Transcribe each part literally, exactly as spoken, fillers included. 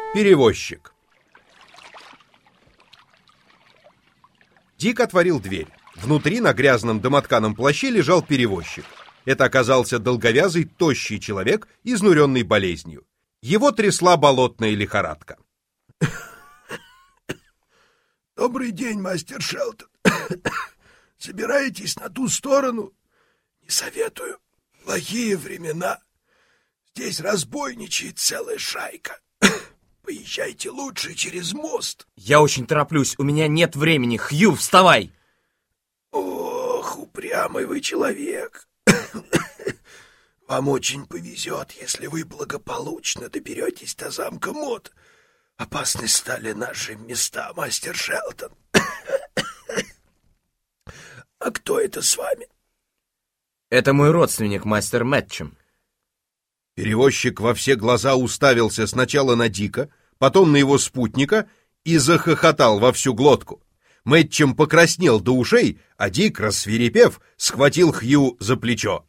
Перевозчик. Дик отворил дверь. Внутри на грязном домотканом плаще лежал перевозчик. Это оказался долговязый, тощий человек, изнуренный болезнью. Его трясла болотная лихорадка. Добрый день, мастер Шелтон. Собираетесь на ту сторону? Не советую. Плохие времена. Здесь разбойничает целая шайка. Поезжайте лучше через мост. Я очень тороплюсь, у меня нет времени. Хью, вставай! Ох, упрямый вы человек. Вам очень повезет, если вы благополучно доберетесь до замка Мод. Опасны стали наши места, мастер Шелтон. А кто это с вами? Это мой родственник, мастер Мэтчем. Перевозчик во все глаза уставился сначала на Дика, потом на его спутника и захохотал во всю глотку. Мэтчем покраснел до ушей, а Дик, рассвирепев, схватил Хью за плечо.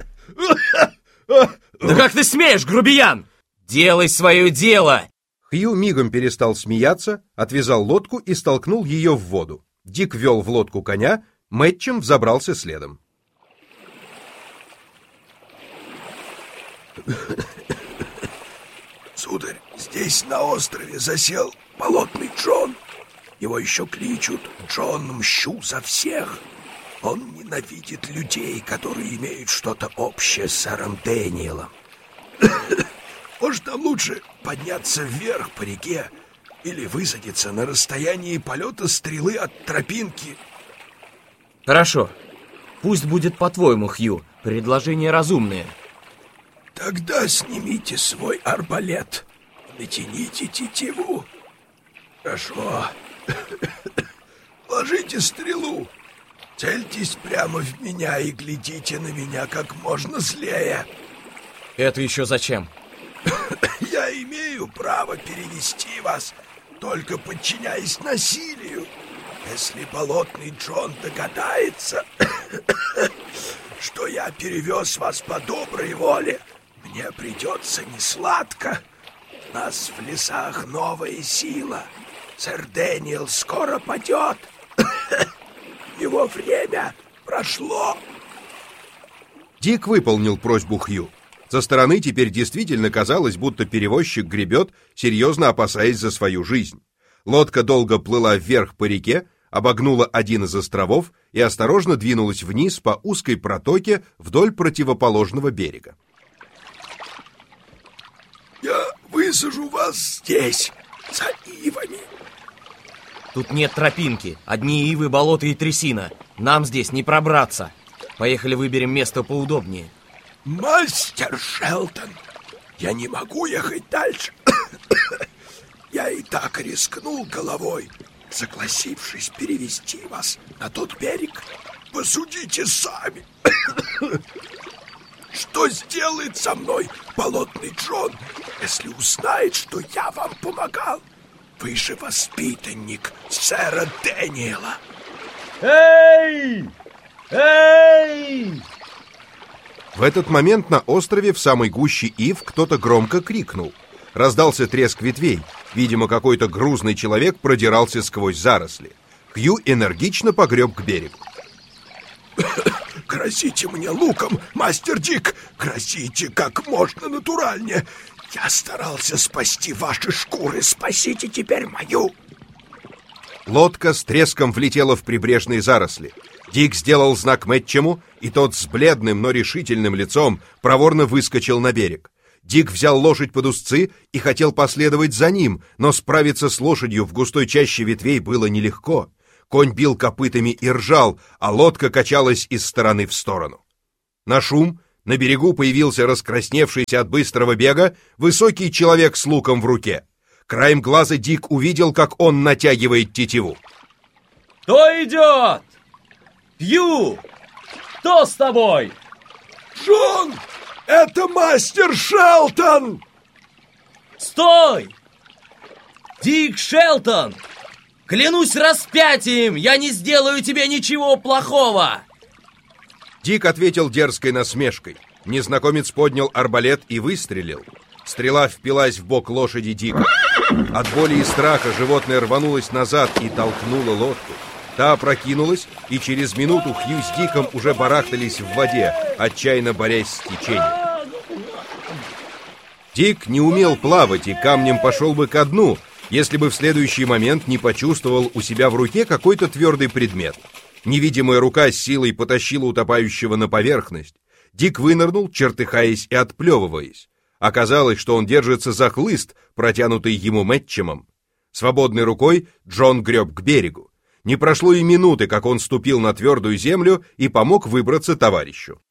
Да как ты смеешь, грубиян? Делай свое дело! Хью мигом перестал смеяться, отвязал лодку и столкнул ее в воду. Дик вел в лодку коня, Мэтчем взобрался следом. Сударь, здесь на острове засел болотный Джон. Его еще кличут Джон Мщу за всех. Он ненавидит людей, которые имеют что-то общее с сэром Дэниелом. Может, нам лучше подняться вверх по реке или высадиться на расстоянии полета стрелы от тропинки? Хорошо. Пусть будет по-твоему, Хью. Предложение разумное. Тогда снимите свой арбалет. Натяните тетиву. Хорошо. Ложите стрелу. Цельтесь прямо в меня и глядите на меня как можно злее. Это еще зачем? Я имею право перевести вас, только подчиняясь насилию. Если болотный Джон догадается, что я перевез вас по доброй воле, мне придется несладко. У нас в лесах новая сила. Сэр Дэниел скоро падет. Его время прошло. Дик выполнил просьбу Хью. Со стороны теперь действительно казалось, будто перевозчик гребет, серьезно опасаясь за свою жизнь. Лодка долго плыла вверх по реке, обогнула один из островов и осторожно двинулась вниз по узкой протоке вдоль противоположного берега. Я высажу вас здесь, за ивами. Тут нет тропинки, одни ивы, болото и трясина. Нам здесь не пробраться. Поехали выберем место поудобнее. Мастер Шелтон, я не могу ехать дальше. Я и так рискнул головой, согласившись перевести вас на тот берег. Посудите сами. Что сделает со мной болотный Джон, если узнает, что я вам помогал? Вы же воспитанник сэра Дэниела. Эй! Эй! В этот момент на острове в самой гуще ив кто-то громко крикнул. Раздался треск ветвей. Видимо, какой-то грузный человек продирался сквозь заросли. Хью энергично погреб к берегу. Грозите мне луком, мастер Дик! Грозите как можно натуральнее! Я старался спасти ваши шкуры, спасите теперь мою! Лодка с треском влетела в прибрежные заросли. Дик сделал знак Мэтчему, и тот с бледным, но решительным лицом проворно выскочил на берег. Дик взял лошадь под узцы и хотел последовать за ним, но справиться с лошадью в густой чаще ветвей было нелегко. Конь бил копытами и ржал, а лодка качалась из стороны в сторону. На шум на берегу появился раскрасневшийся от быстрого бега высокий человек с луком в руке. Краем глаза Дик увидел, как он натягивает тетиву. Кто идет? Хью! Кто с тобой? Джон! Это мастер Шелтон! Стой! Дик Шелтон! Клянусь распятием, я не сделаю тебе ничего плохого! Дик ответил дерзкой насмешкой. Незнакомец поднял арбалет и выстрелил. Стрела впилась в бок лошади Дика. От боли и страха животное рванулось назад и толкнуло лодку. Та опрокинулась, и через минуту Хью с Диком уже барахтались в воде, отчаянно борясь с течением. Дик не умел плавать и камнем пошел бы ко дну, если бы в следующий момент не почувствовал у себя в руке какой-то твердый предмет. Невидимая рука с силой потащила утопающего на поверхность. Дик вынырнул, чертыхаясь и отплевываясь. Оказалось, что он держится за хлыст, протянутый ему Мэтчемом. Свободной рукой Джон греб к берегу. Не прошло и минуты, как он ступил на твердую землю и помог выбраться товарищу.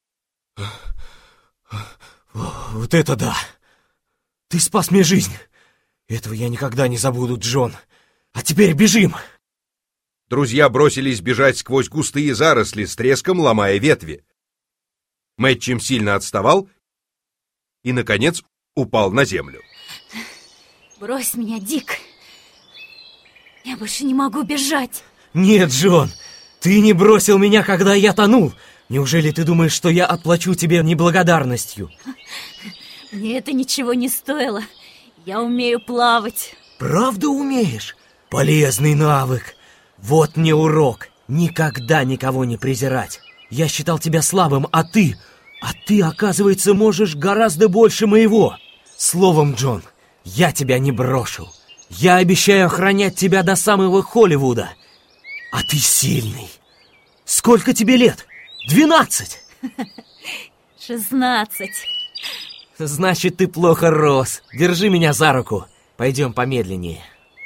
Вот это да! Ты спас мне жизнь! Этого я никогда не забуду, Джон. А теперь бежим! Друзья бросились бежать сквозь густые заросли, с треском ломая ветви. Мэтчем сильно отставал и, наконец, упал на землю. Брось меня, Дик. Я больше не могу бежать. Нет, Джон, ты не бросил меня, когда я тонул. Неужели ты думаешь, что я отплачу тебе неблагодарностью? Мне это ничего не стоило. Я умею плавать. Правда умеешь? Полезный навык. Вот мне урок. Никогда никого не презирать. Я считал тебя слабым, а ты... А ты, оказывается, можешь гораздо больше моего. Словом, Джон, я тебя не брошу. Я обещаю охранять тебя до самого Холливуда. А ты сильный. Сколько тебе лет? Двенадцать? Шестнадцать. Значит, ты плохо рос. Держи меня за руку. Пойдем помедленнее.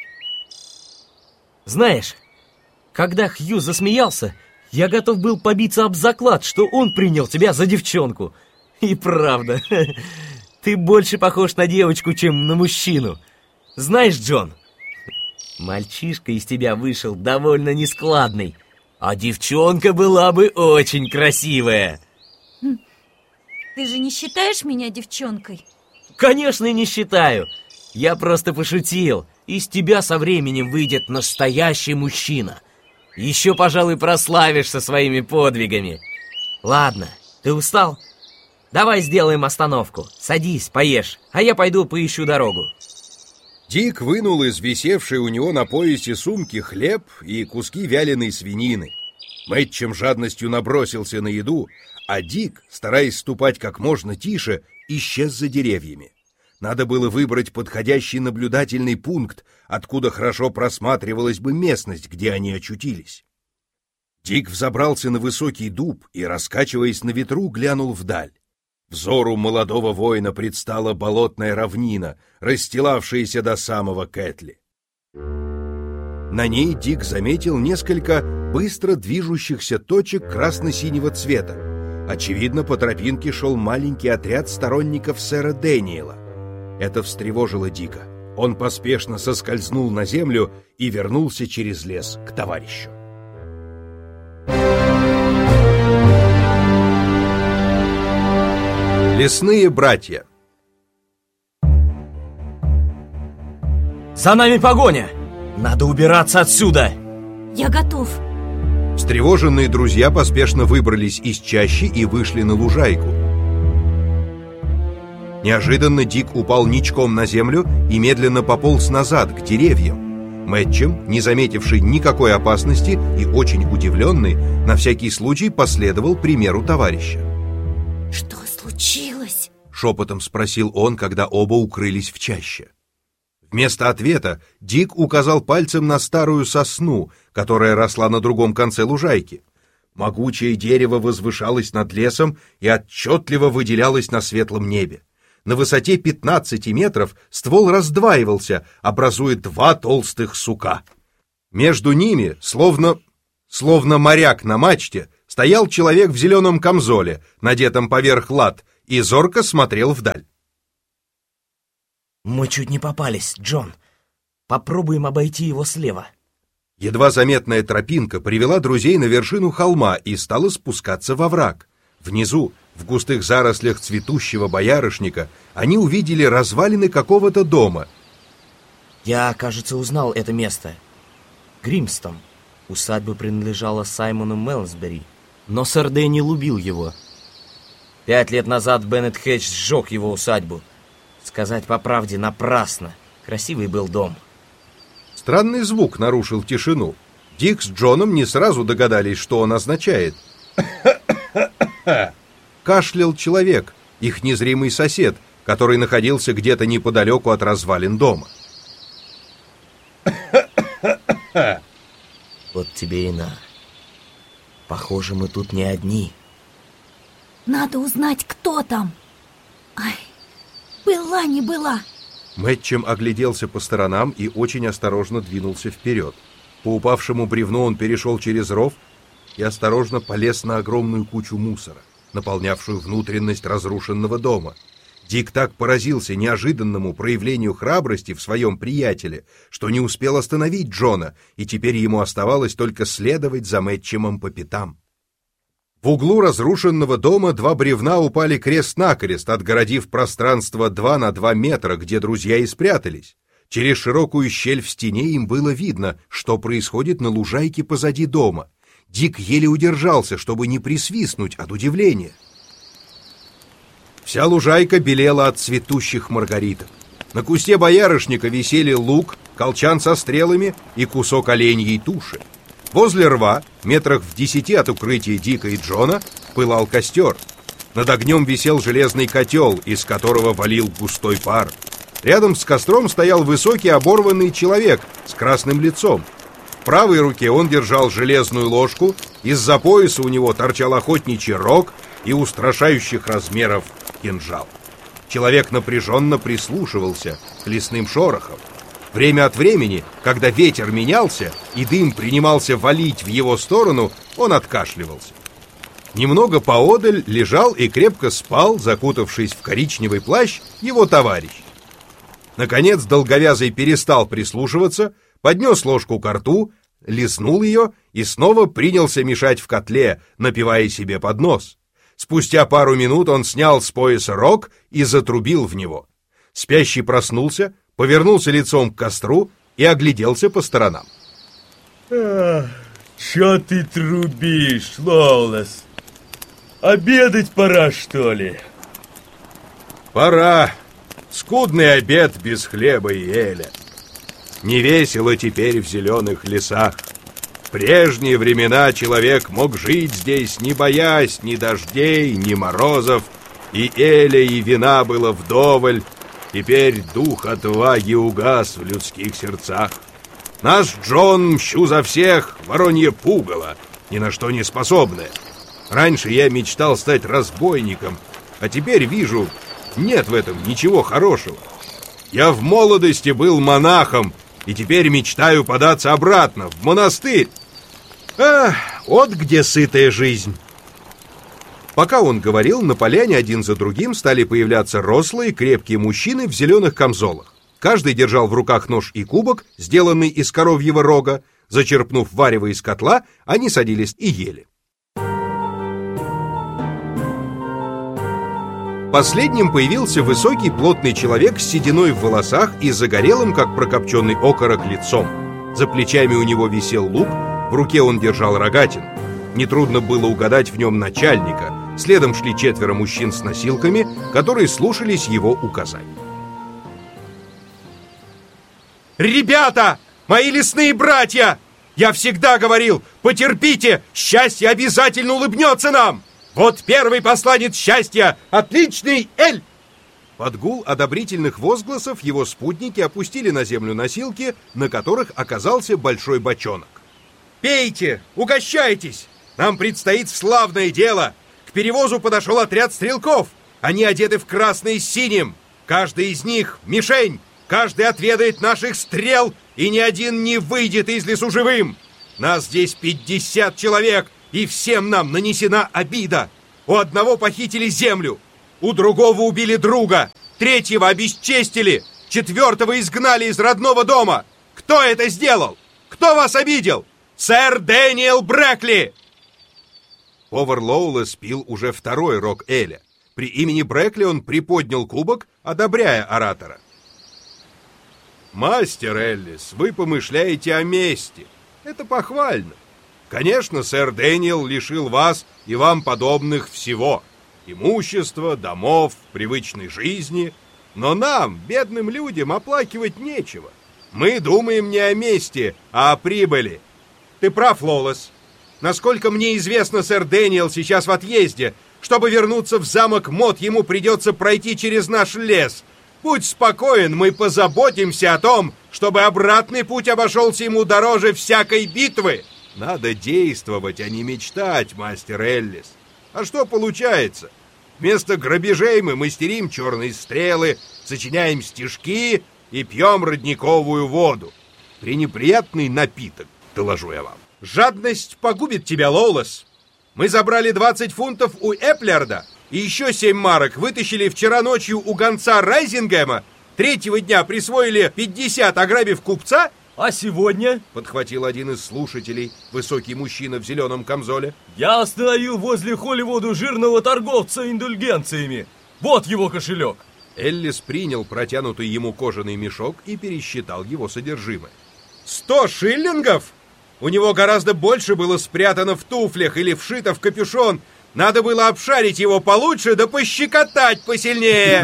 Знаешь, когда Хью засмеялся, я готов был побиться об заклад, что он принял тебя за девчонку. И правда, ты больше похож на девочку, чем на мужчину. Знаешь, Джон, мальчишка из тебя вышел довольно нескладный, а девчонка была бы очень красивая. Ты же не считаешь меня девчонкой? Конечно, не считаю. Я просто пошутил. Из тебя со временем выйдет настоящий мужчина. Еще, пожалуй, прославишься своими подвигами. Ладно, ты устал? Давай сделаем остановку. Садись, поешь, а я пойду поищу дорогу. Дик вынул из висевшей у него на поясе сумки хлеб и куски вяленой свинины. Мэтчем жадностью набросился на еду, а Дик, стараясь ступать как можно тише, исчез за деревьями. Надо было выбрать подходящий наблюдательный пункт, откуда хорошо просматривалась бы местность, где они очутились. Дик взобрался на высокий дуб и, раскачиваясь на ветру, глянул вдаль. Взору молодого воина предстала болотная равнина, расстилавшаяся до самого Кэтли. На ней Дик заметил несколько быстро движущихся точек красно-синего цвета. Очевидно, по тропинке шел маленький отряд сторонников сэра Дэниела. Это встревожило Дика. Он поспешно соскользнул на землю и вернулся через лес к товарищу. Лесные братья. За нами погоня! Надо убираться отсюда! Я готов. Встревоженные друзья поспешно выбрались из чащи и вышли на лужайку. Неожиданно Дик упал ничком на землю и медленно пополз назад, к деревьям. Мэтчем, не заметивший никакой опасности и очень удивленный, на всякий случай последовал примеру товарища. Что случилось? Шепотом спросил он, когда оба укрылись в чаще. Вместо ответа Дик указал пальцем на старую сосну, которая росла на другом конце лужайки. Могучее дерево возвышалось над лесом и отчетливо выделялось на светлом небе. На высоте пятнадцати метров ствол раздваивался, образуя два толстых сука. Между ними, словно, словно моряк на мачте, стоял человек в зеленом камзоле, надетом поверх лад, и зорко смотрел вдаль. Мы чуть не попались, Джон. Попробуем обойти его слева. Едва заметная тропинка привела друзей на вершину холма и стала спускаться во враг. Внизу, в густых зарослях цветущего боярышника, они увидели развалины какого-то дома. Я, кажется, узнал это место. Гримстон. Усадьба принадлежала Саймону Мелсбери, но сэр Дэнни любил его. Пять лет назад Беннет Хэтч сжег его усадьбу. Сказать по правде, напрасно. Красивый был дом. Странный звук нарушил тишину. Дик с Джоном не сразу догадались, что он означает. Кашлял человек, их незримый сосед, который находился где-то неподалеку от развалин дома. Вот тебе и на. Похоже, мы тут не одни. Надо узнать, кто там. Ай, была не была. Мэтчем огляделся по сторонам и очень осторожно двинулся вперед. По упавшему бревну он перешел через ров и осторожно полез на огромную кучу мусора, наполнявшую внутренность разрушенного дома. Дик так поразился неожиданному проявлению храбрости в своем приятеле, что не успел остановить Джона, и теперь ему оставалось только следовать за Мэтчемом по пятам. В углу разрушенного дома два бревна упали крест-накрест, отгородив пространство два на два метра, где друзья и спрятались. Через широкую щель в стене им было видно, что происходит на лужайке позади дома. Дик еле удержался, чтобы не присвистнуть от удивления. Вся лужайка белела от цветущих маргариток. На кусте боярышника висели лук, колчан со стрелами и кусок оленьей туши. Возле рва, метрах в десяти от укрытия Дика и Джона, пылал костер. Над огнем висел железный котел, из которого валил густой пар. Рядом с костром стоял высокий оборванный человек с красным лицом. В правой руке он держал железную ложку, из-за пояса у него торчал охотничий рог и устрашающих размеров кинжал. Человек напряженно прислушивался к лесным шорохам. Время от времени, когда ветер менялся и дым принимался валить в его сторону, он откашливался. Немного поодаль лежал и крепко спал, закутавшись в коричневый плащ, его товарищ. Наконец долговязый перестал прислушиваться, поднес ложку ко рту, лизнул ее и снова принялся мешать в котле, напивая себе под нос. Спустя пару минут он снял с пояса рог и затрубил в него. Спящий проснулся, повернулся лицом к костру и огляделся по сторонам. А, чё ты трубишь, Лоулес? Обедать пора, что ли? Пора. Скудный обед без хлеба и эля. Не весело теперь в зеленых лесах. В прежние времена человек мог жить здесь, не боясь ни дождей, ни морозов, и эля, и вина было вдоволь. Теперь дух отваги угас в людских сердцах. Наш Джон, мщу за всех, воронье пугало, ни на что не способное. Раньше я мечтал стать разбойником, а теперь вижу, нет в этом ничего хорошего. Я в молодости был монахом, и теперь мечтаю податься обратно, в монастырь. Ах, вот где сытая жизнь. Пока он говорил, на поляне один за другим стали появляться рослые, крепкие мужчины в зеленых камзолах. Каждый держал в руках нож и кубок, сделанный из коровьего рога. Зачерпнув варево из котла, они садились и ели. Последним появился высокий плотный человек с сединой в волосах и загорелым, как прокопченный окорок, лицом. За плечами у него висел лук, в руке он держал рогатин. Нетрудно было угадать в нем начальника. Следом шли четверо мужчин с носилками, которые слушались его указаний. «Ребята! Мои лесные братья! Я всегда говорил, потерпите, счастье обязательно улыбнется нам! Вот первый посланец счастья, отличный Эль!» Под гул одобрительных возгласов его спутники опустили на землю носилки, на которых оказался большой бочонок. «Пейте, угощайтесь! Нам предстоит славное дело! К перевозу подошел отряд стрелков! Они одеты в красное с синим! Каждый из них — мишень! Каждый отведает наших стрел, и ни один не выйдет из лесу живым! Нас здесь пятьдесят человек, и всем нам нанесена обида! У одного похитили землю, у другого убили друга, третьего обесчестили, четвертого изгнали из родного дома! Кто это сделал? Кто вас обидел? Сэр Дэниел Брэкли!» Повар Лоулес пил уже второй рог эля. При имени Брэкли он приподнял кубок, одобряя оратора. «Мастер Эллис, вы помышляете о мести. Это похвально. Конечно, сэр Дэниел лишил вас и вам подобных всего. Имущества, домов, привычной жизни. Но нам, бедным людям, оплакивать нечего. Мы думаем не о мести, а о прибыли. Ты прав, Лоулес. Насколько мне известно, сэр Дэниел сейчас в отъезде. Чтобы вернуться в замок Мод, ему придется пройти через наш лес. Будь спокоен, мы позаботимся о том, чтобы обратный путь обошелся ему дороже всякой битвы. Надо действовать, а не мечтать, мастер Эллис. А что получается? Вместо грабежей мы мастерим черные стрелы, сочиняем стишки и пьем родниковую воду. Пренеприятный напиток, доложу я вам. Жадность погубит тебя, Лоулес. Мы забрали двадцать фунтов у Эплярда и еще семь марок вытащили вчера ночью у гонца Райзингема. Третьего дня присвоили пятьдесят, ограбив купца. А сегодня? Подхватил один из слушателей, высокий мужчина в зеленом камзоле. Я остановил возле Холливуду жирного торговца индульгенциями. Вот его кошелек. Эллис принял протянутый ему кожаный мешок и пересчитал его содержимое. Сто шиллингов? У него гораздо больше было спрятано в туфлях или вшито в капюшон. Надо было обшарить его получше, да пощекотать посильнее.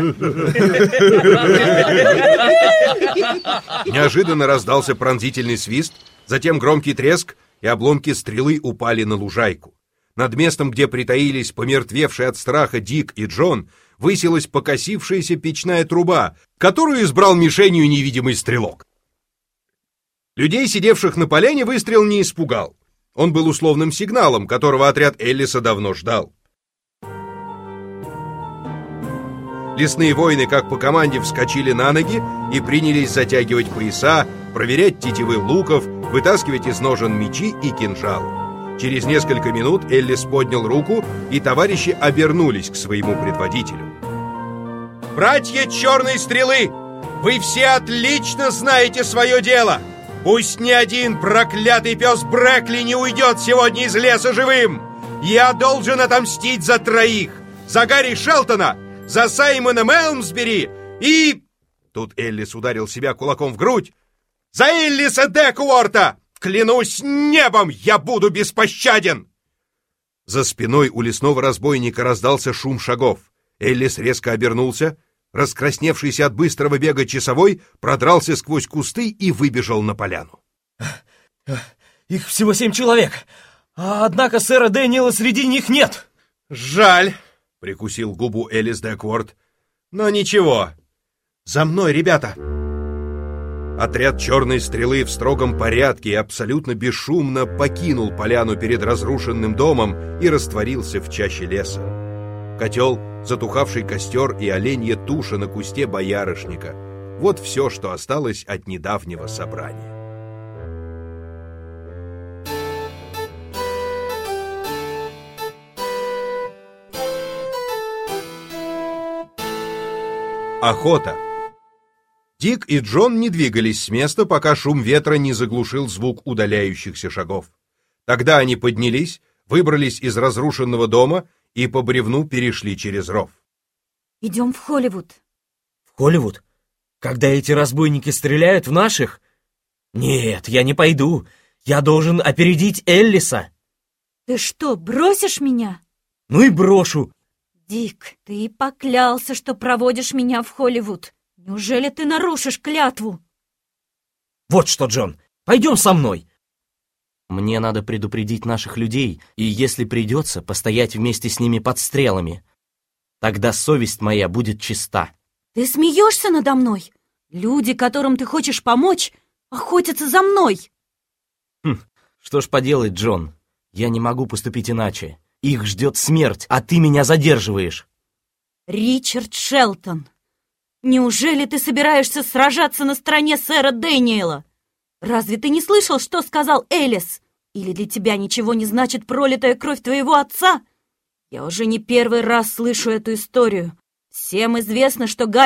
Неожиданно раздался пронзительный свист, затем громкий треск, и обломки стрелы упали на лужайку. Над местом, где притаились помертвевшие от страха Дик и Джон, высилась покосившаяся печная труба, которую избрал мишенью невидимый стрелок. Людей, сидевших на поляне, выстрел не испугал. Он был условным сигналом, которого отряд Эллиса давно ждал. Лесные воины, как по команде, вскочили на ноги и принялись затягивать пояса, проверять тетивы луков, вытаскивать из ножен мечи и кинжалы. Через несколько минут Эллис поднял руку, и товарищи обернулись к своему предводителю. «Братья Черной Стрелы, вы все отлично знаете свое дело! Пусть ни один проклятый пес Брэкли не уйдет сегодня из леса живым! Я должен отомстить за троих! За Гарри Шелтона, за Саймона Мелмсбери и...» Тут Эллис ударил себя кулаком в грудь. «За Эллиса Декуорта! Клянусь небом, я буду беспощаден!» За спиной у лесного разбойника раздался шум шагов. Эллис резко обернулся. Раскрасневшийся от быстрого бега часовой продрался сквозь кусты и выбежал на поляну. Их всего семь человек, а однако сэра Дэниела среди них нет. Жаль, прикусил губу Эллис Декворт. Но ничего. За мной, ребята. Отряд Черной Стрелы в строгом порядке и абсолютно бесшумно покинул поляну перед разрушенным домом и растворился в чаще леса. Котел, затухавший костер и оленья туша на кусте боярышника. Вот все, что осталось от недавнего собрания. Охота. Дик и Джон не двигались с места, пока шум ветра не заглушил звук удаляющихся шагов. Тогда они поднялись, выбрались из разрушенного дома и по бревну перешли через ров. Идем в Холливуд. В Холливуд? Когда эти разбойники стреляют в наших? Нет, я не пойду. Я должен опередить Эллиса. Ты что, бросишь меня? Ну и брошу. Дик, ты и поклялся, что проводишь меня в Холливуд. Неужели ты нарушишь клятву? Вот что, Джон, пойдем со мной. Мне надо предупредить наших людей, и если придется, постоять вместе с ними под стрелами. Тогда совесть моя будет чиста. Ты смеешься надо мной? Люди, которым ты хочешь помочь, охотятся за мной. Хм, что ж поделать, Джон? Я не могу поступить иначе. Их ждет смерть, а ты меня задерживаешь. Ричард Шелтон, неужели ты собираешься сражаться на стороне сэра Дэниела? Разве ты не слышал, что сказал Эллис? Или для тебя ничего не значит пролитая кровь твоего отца? Я уже не первый раз слышу эту историю. Всем известно, что Гарри